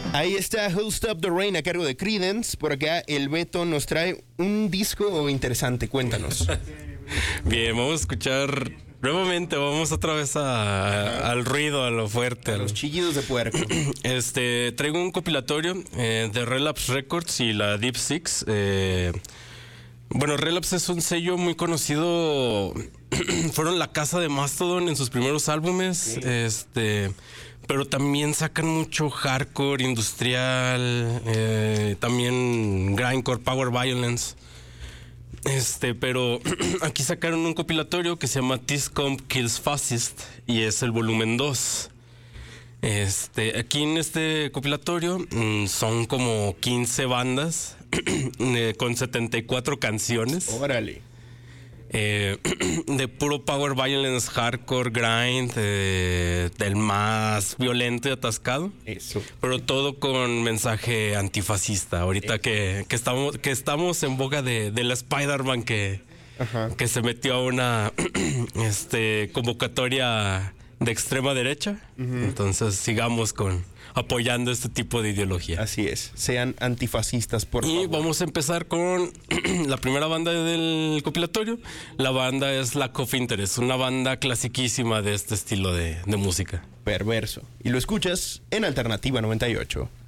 Ahí está Who'll Stop the Rain a cargo de Creedence. Por acá el Beto nos trae un disco interesante. Cuéntanos. Bien, vamos a escuchar nuevamente, vamos otra vez al ruido, a lo fuerte. A los chillidos de puerco. Traigo un compilatorio de Relapse Records y la Deep Six. Bueno, Relapse es un sello muy conocido. Fueron la casa de Mastodon en sus primeros álbumes. Sí. Pero también sacan mucho hardcore, industrial, también grindcore, power violence. Pero aquí sacaron un compilatorio que se llama This Comp Kills Fascist y es el volumen 2. Aquí en este compilatorio son como 15 bandas con 74 canciones. Órale. De puro power violence, hardcore, grind, del más violento y atascado. Eso. Pero todo con mensaje antifascista. Ahorita que estamos en boga de la Spider-Man que se metió a una convocatoria de extrema derecha. Entonces sigamos apoyando este tipo de ideología. Así es, sean antifascistas, por favor. Y vamos a empezar con la primera banda del compilatorio. La banda es Lack of Interest, una banda clasiquísima de este estilo de música. Perverso. Y lo escuchas en Alternativa 98.